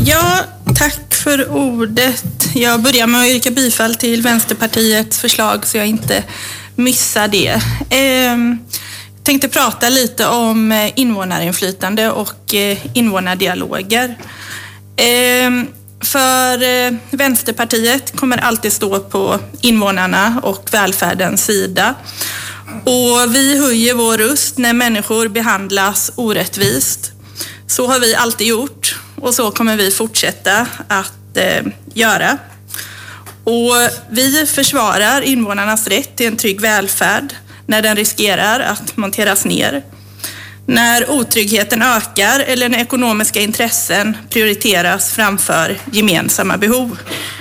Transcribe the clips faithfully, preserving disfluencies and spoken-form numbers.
Ja, tack för ordet. Jag börjar med att yrka bifall till Vänsterpartiets förslag så jag inte missar det. Eh, tänkte prata lite om invånarinflytande och invånardialoger. Eh, för eh, Vänsterpartiet kommer alltid stå på invånarna och välfärdens sida. Och vi höjer vår röst när människor behandlas orättvist. Så har vi alltid gjort och så kommer vi fortsätta att eh, göra. Och vi försvarar invånarnas rätt till en trygg välfärd när den riskerar att monteras ner. När otryggheten ökar eller när ekonomiska intressen prioriteras framför gemensamma behov.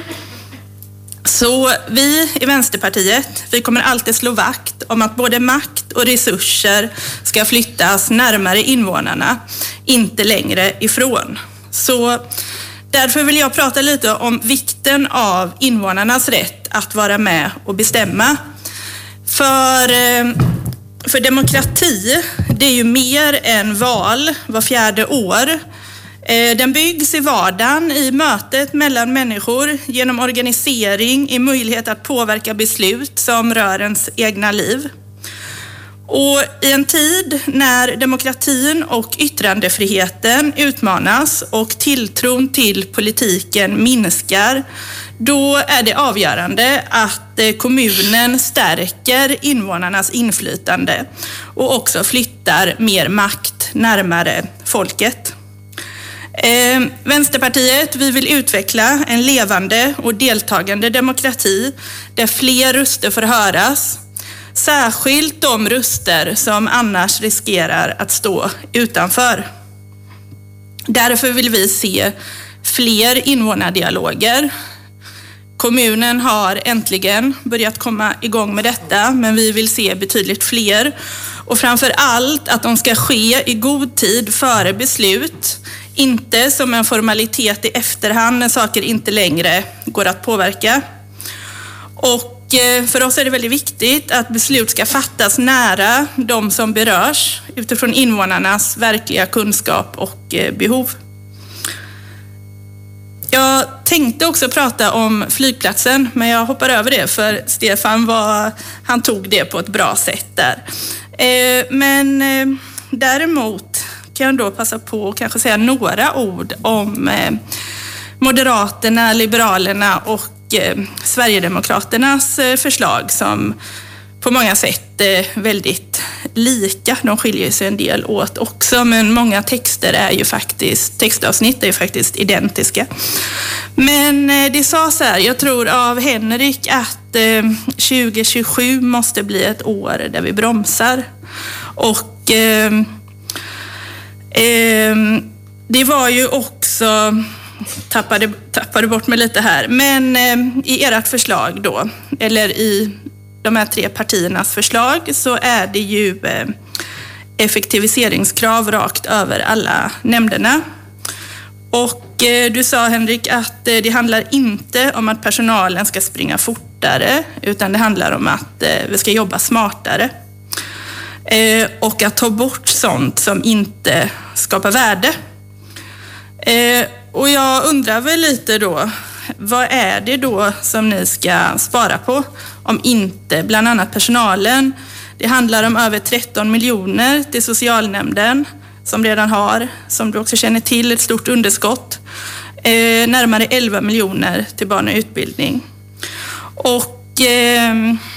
Så vi i Vänsterpartiet, vi kommer alltid slå vakt om att både makt och resurser ska flyttas närmare invånarna, inte längre ifrån. Så därför vill jag prata lite om vikten av invånarnas rätt att vara med och bestämma. För, för demokrati, det är ju mer än val var fjärde år. Den byggs i vardagen, i mötet mellan människor, genom organisering, i möjlighet att påverka beslut som rör ens egna liv. Och i en tid när demokratin och yttrandefriheten utmanas och tilltron till politiken minskar, då är det avgörande att kommunen stärker invånarnas inflytande och också flyttar mer makt närmare folket. Eh, Vänsterpartiet, vi vill utveckla en levande och deltagande demokrati där fler röster får höras. Särskilt de röster som annars riskerar att stå utanför. Därför vill vi se fler invånardialoger. Kommunen har äntligen börjat komma igång med detta, men vi vill se betydligt fler. Och framför allt att de ska ske i god tid före beslut. Inte som en formalitet i efterhand när saker inte längre går att påverka. Och för oss är det väldigt viktigt att beslut ska fattas nära de som berörs utifrån invånarnas verkliga kunskap och behov. Jag tänkte också prata om flygplatsen, men jag hoppar över det för Stefan var, han tog det på ett bra sätt där. Men däremot kan jag då passa på att kanske säga några ord om Moderaterna, Liberalerna och Sverigedemokraternas förslag som på många sätt är väldigt lika. De skiljer sig en del åt också, men många texter är ju faktiskt, textavsnitt är ju faktiskt identiska. Men det sa så här, jag tror av Henrik att tjugo tjugosju måste bli ett år där vi bromsar. Och eh, eh, det var ju också... Tappade, tappade bort mig lite här. Men eh, i ert förslag då, eller i de här tre partiernas förslag, så är det ju eh, effektiviseringskrav rakt över alla nämnderna. Och eh, du sa, Henrik, att eh, det handlar inte om att personalen ska springa fortare, utan det handlar om att eh, vi ska jobba smartare. Eh, och att ta bort sånt som inte skapar värde. Eh, Och jag undrar väl lite då, vad är det då som ni ska spara på? Om inte bland annat personalen. Det handlar om över tretton miljoner till socialnämnden som redan har, som du också känner till, ett stort underskott. Eh, närmare elva miljoner till barn och utbildning. Och... Eh,